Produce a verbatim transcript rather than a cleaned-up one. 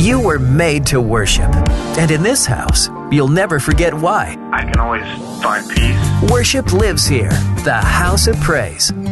You were made to worship. And in this house, you'll never forget why. I can always find peace. Worship lives here. The House of Praise.